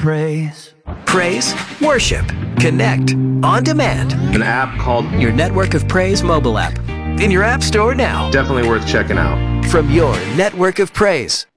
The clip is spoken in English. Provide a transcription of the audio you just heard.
praise. Praise, worship, connect, on demand. An app called Your Network of Praise mobile app. In your app store now. Definitely worth checking out. From your Network of Praise.